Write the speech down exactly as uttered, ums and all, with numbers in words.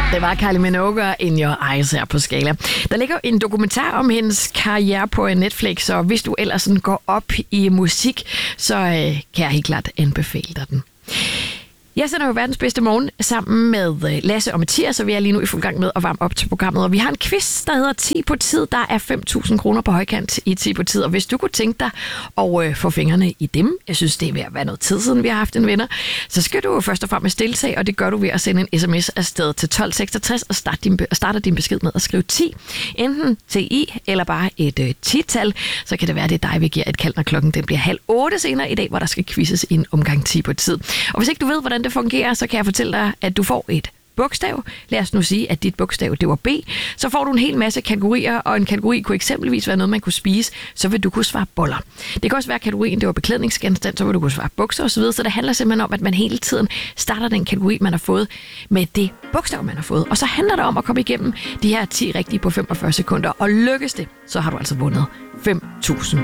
Det var Kylie Minogue og In Your Eyes her på Skala. Der ligger en dokumentar om hendes karriere på Netflix, og hvis du ellers sådan går op i musik, så øh, kan jeg helt klart anbefale dig den. Jeg sender jo verdens bedste morgen sammen med Lasse og Mathias, så vi er lige nu i fuld gang med at varme op til programmet. Og vi har en quiz, der hedder ti på tid. Der er fem tusind kroner på højkant i ti på tid. Og hvis du kunne tænke dig at øh, få fingrene i dem, jeg synes, det er ved at være noget tid siden, vi har haft en vinder, så skal du jo først og fremmest deltage, og det gør du ved at sende en sms afsted til tolv seksogtres og starte din, starter din besked med at skrive ti. Enten T I eller bare et øh, ti-tal. Så kan det være, det er dig, vi giver et kald, når klokken den bliver halv otte senere i dag, hvor der skal quizzes en omgang ti på tid. Og hvis ikke du ved, hvordan det fungerer, så kan jeg fortælle dig, at du får et bogstav. Lad os nu sige, at dit bogstav, det var B. Så får du en hel masse kategorier, og en kategori kunne eksempelvis være noget, man kunne spise, så vil du kunne svare boller. Det kan også være kategorien, det var beklædningsgenstand, så vil du kunne svare bukser osv. Så det handler simpelthen om, at man hele tiden starter den kategori, man har fået med det bogstav, man har fået. Og så handler det om at komme igennem de her ti rigtige på femogfyrre sekunder. Og lykkes det, så har du altså vundet fem tusind